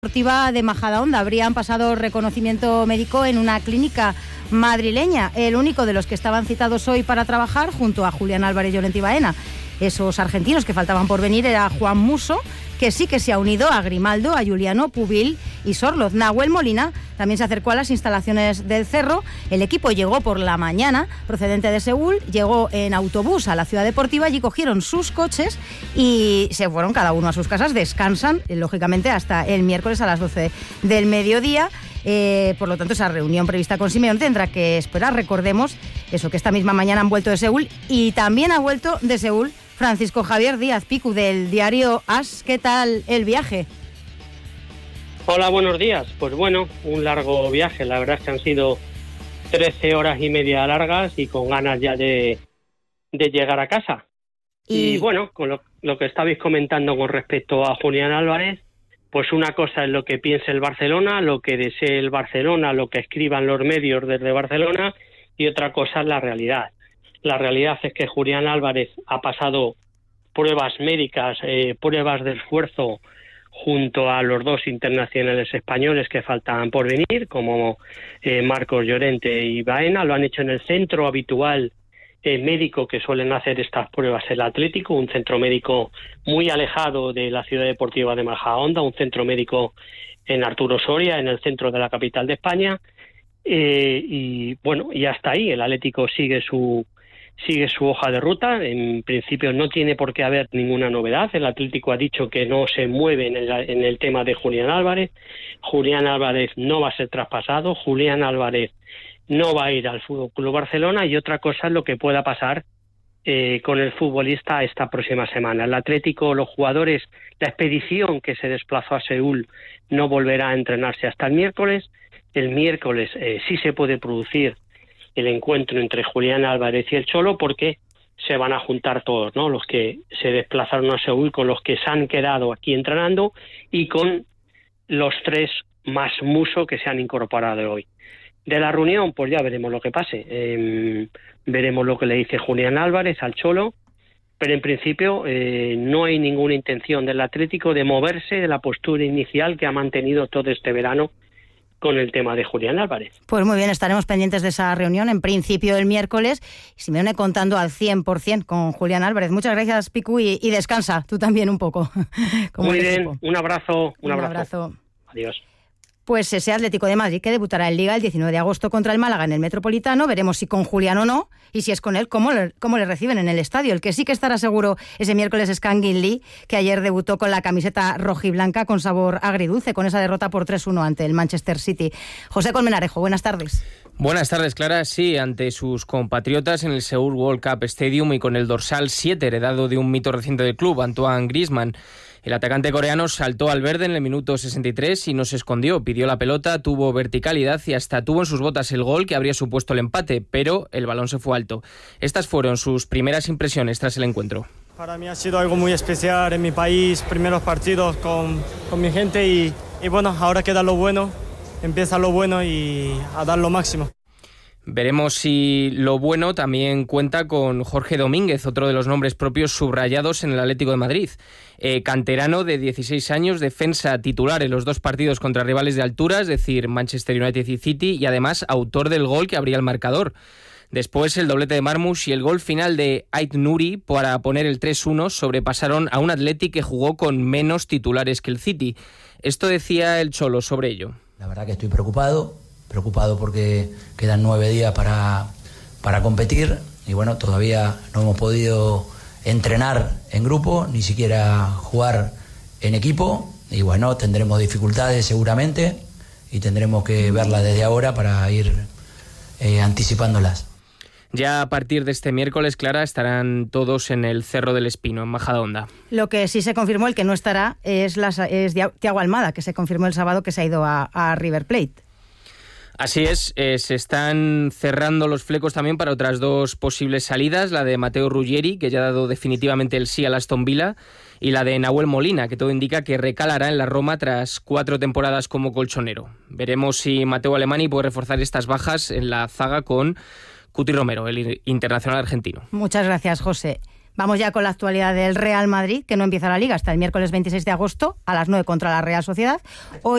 Deportiva de Majadahonda habrían pasado reconocimiento médico en una clínica madrileña. El único de los que estaban citados hoy para trabajar, junto a Julián Álvarez y Llorente Baena, esos argentinos que faltaban por venir, era Juan Musso, que sí que se ha unido a Grimaldo, a Juliano, Pubil y Sorloz. Nahuel Molina también se acercó a las instalaciones del Cerro. El equipo llegó por la mañana, procedente de Seúl, llegó en autobús a la ciudad deportiva, allí cogieron sus coches y se fueron cada uno a sus casas. Descansan, lógicamente, hasta el miércoles a las 12 del mediodía. Por lo tanto, esa reunión prevista con Simeone tendrá que esperar. Recordemos eso, que esta misma mañana han vuelto de Seúl y también ha vuelto de Seúl Francisco Javier Díaz Picu, del diario AS. ¿Qué tal el viaje? Hola, buenos días. Pues bueno, un largo viaje. La verdad es que han sido 13 horas y media largas y con ganas ya de llegar a casa. Y bueno, con lo que estabais comentando con respecto a Julián Álvarez, pues una cosa es lo que piense el Barcelona, lo que desee el Barcelona, lo que escriban los medios desde Barcelona, y otra cosa es la realidad. La realidad es que Julián Álvarez ha pasado pruebas médicas, pruebas de esfuerzo junto a los dos internacionales españoles que faltaban por venir, como Marcos Llorente y Baena. Lo han hecho en el centro habitual médico que suelen hacer estas pruebas el Atlético, un centro médico muy alejado de la ciudad deportiva de Majadahonda, un centro médico en Arturo Soria, en el centro de la capital de España. Y bueno, y hasta ahí el Atlético sigue su hoja de ruta. En principio no tiene por qué haber ninguna novedad. El Atlético ha dicho que no se mueve en el tema de Julián Álvarez. Julián Álvarez no va a ser traspasado. Julián Álvarez no va a ir al Fútbol Club Barcelona, y otra cosa es lo que pueda pasar con el futbolista esta próxima semana. El Atlético, los jugadores, la expedición que se desplazó a Seúl no volverá a entrenarse hasta el miércoles. El miércoles sí se puede producir el encuentro entre Julián Álvarez y el Cholo, porque se van a juntar todos, ¿no? Los que se desplazaron a Seúl con los que se han quedado aquí entrenando y con los tres más Musso que se han incorporado hoy. De la reunión, pues ya veremos lo que pase. Veremos lo que le dice Julián Álvarez al Cholo, pero en principio no hay ninguna intención del Atlético de moverse de la postura inicial que ha mantenido todo este verano con el tema de Julián Álvarez. Pues muy bien, estaremos pendientes de esa reunión, en principio el miércoles. Simeone contando al 100% con Julián Álvarez. Muchas gracias, Picu, y descansa tú también un poco. Muy bien, un abrazo. Adiós. Pues ese Atlético de Madrid que debutará en Liga el 19 de agosto contra el Málaga en el Metropolitano. Veremos si con Julián o no, y si es con él, cómo le reciben en el estadio. El que sí que estará seguro ese miércoles es Kangin Lee, que ayer debutó con la camiseta rojiblanca con sabor agridulce, con esa derrota por 3-1 ante el Manchester City. José Colmenarejo, buenas tardes. Buenas tardes, Clara. Sí, ante sus compatriotas en el Seoul World Cup Stadium y con el dorsal 7 heredado de un mito reciente del club, Antoine Griezmann. El atacante coreano saltó al verde en el minuto 63 y no se escondió. Pidió la pelota, tuvo verticalidad y hasta tuvo en sus botas el gol que habría supuesto el empate, pero el balón se fue alto. Estas fueron sus primeras impresiones tras el encuentro. Para mí ha sido algo muy especial en mi país, primeros partidos con mi gente y bueno, ahora queda lo bueno, empieza lo bueno y a dar lo máximo. Veremos si lo bueno también cuenta con Jorge Domínguez, otro de los nombres propios subrayados en el Atlético de Madrid. Canterano de 16 años, defensa titular en los dos partidos contra rivales de altura, es decir, Manchester United y City, y además autor del gol que abría el marcador. Después el doblete de Marmoush y el gol final de Ait Nouri para poner el 3-1 sobrepasaron a un Atleti que jugó con menos titulares que el City. Esto decía el Cholo sobre ello. La verdad que estoy preocupado porque quedan 9 días para competir y bueno, todavía no hemos podido entrenar en grupo, ni siquiera jugar en equipo, y bueno, tendremos dificultades seguramente y tendremos que verlas desde ahora para ir anticipándolas. Ya a partir de este miércoles, Clara, estarán todos en el Cerro del Espino, en Majadahonda. Lo que sí se confirmó, el que no estará, es Thiago Almada, que se confirmó el sábado que se ha ido a River Plate. Así es, se están cerrando los flecos también para otras dos posibles salidas, la de Matteo Ruggeri, que ya ha dado definitivamente el sí al Aston Villa, y la de Nahuel Molina, que todo indica que recalará en la Roma tras 4 temporadas como colchonero. Veremos si Matteo Alemany puede reforzar estas bajas en la zaga con Cuti Romero, el internacional argentino. Muchas gracias, José. Vamos ya con la actualidad del Real Madrid, que no empieza la Liga hasta el miércoles 26 de agosto a las 9 contra la Real Sociedad. Hoy